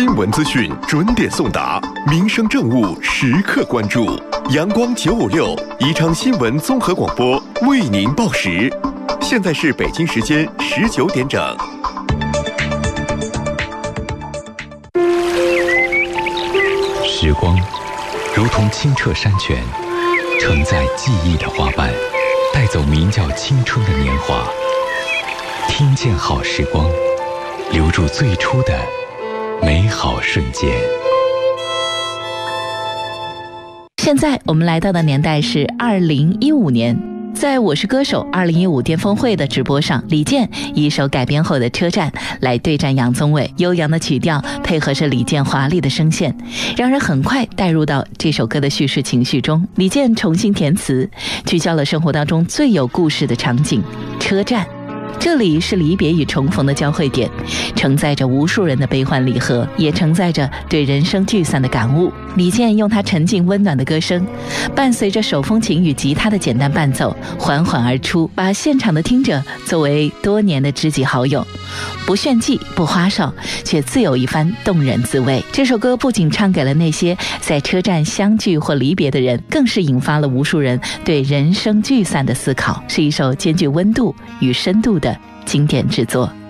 新闻资讯准点送达，民生政务时刻关注。阳光956宜昌新闻综合广播为您报时。现在是北京时间19点整。 时光如同清澈山泉，承载记忆的花瓣，带走名叫青春的年华。听见好时光，留住最初的美好瞬间。 现在我们来到的年代是2015年，在我是歌手2015巅峰会的直播上，李健以一首改编后的《车站》来对战杨宗纬，悠扬的曲调配合着李健华丽的声线，让人很快带入到这首歌的叙事情绪中。李健重新填词，聚焦了生活当中最有故事的场景——车站。这里是离别与重逢的交汇点，承载着无数人的悲欢离合，也承载着对人生聚散的感悟。李健用他沉静温暖的歌声，伴随着手风琴与吉他的简单伴奏，缓缓而出，把现场的听者作为多年的知己好友，不炫技不花哨，却自有一番动人滋味。这首歌不仅唱给了那些在车站相聚或离别的人，更是引发了无数人对人生聚散的思考，是一首兼具温度与深度的经典之作。